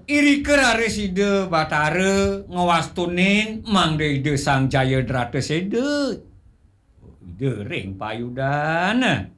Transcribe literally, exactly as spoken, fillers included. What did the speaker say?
iri reside Batara ngawastunin Mang Deide Sang Jayadrata Seda. Dering payudana.